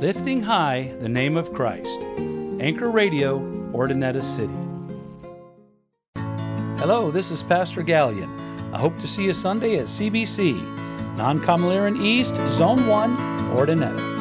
lifting high the name of Christ. Anchor Radio, Ordinetta City. Hello, this is Pastor Gallion. I hope to see you Sunday at CBC, Non-Comaliran East, Zone 1, Ordinetta.